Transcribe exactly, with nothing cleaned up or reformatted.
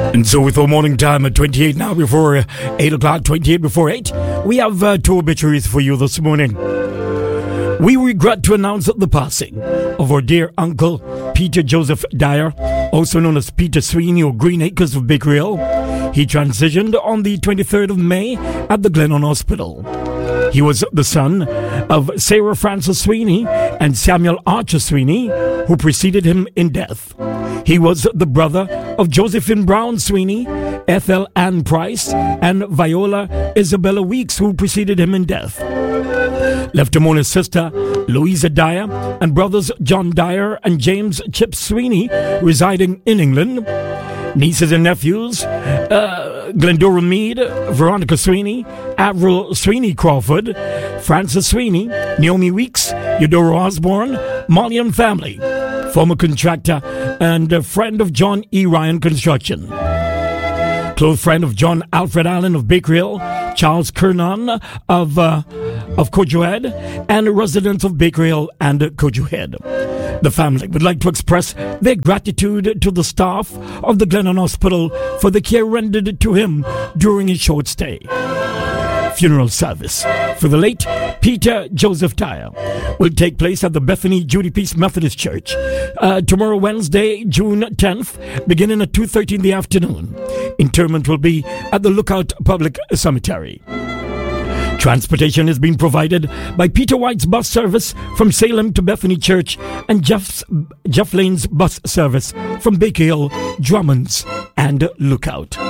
And so with our morning time at twenty-eight now before uh, eight o'clock, twenty-eight before eight, we have uh, two obituaries for you this morning. We regret to announce the passing of our dear uncle, Peter Joseph Dyer, also known as Peter Sweeney or Green Acres of Baker Hill. He transitioned on the twenty-third of May at the Glennon Hospital. He was the son of Sarah Frances Sweeney and Samuel Archer Sweeney, who preceded him in death. He was the brother of Josephine Brown Sweeney, Ethel Ann Price, and Viola Isabella Weeks, who preceded him in death. Left to mourn his sister, Louisa Dyer, and brothers John Dyer and James Chip Sweeney, residing in England. Nieces and nephews, uh, Glendora Mead, Veronica Sweeney, Avril Sweeney Crawford, Frances Sweeney, Naomi Weeks, Eudora Osborne, Molly and family, former contractor and a friend of John E. Ryan Construction. Close friend of John Alfred Allen of Baker Hill, Charles Kernan of uh, of Cojuhead, and residents of Baker Hill and Cojuhead. The family would like to express their gratitude to the staff of the Glennon Hospital for the care rendered to him during his short stay. Funeral service for the late Peter Joseph Dyer will take place at the Bethany Judy Peace Methodist Church uh, tomorrow, Wednesday, June tenth, beginning at two thirty in the afternoon. Interment will be at the Lookout Public Cemetery. Transportation is being provided by Peter White's bus service from Salem to Bethany Church and Jeff's, Jeff Lane's bus service from Baker Hill, Drummonds, and Lookout.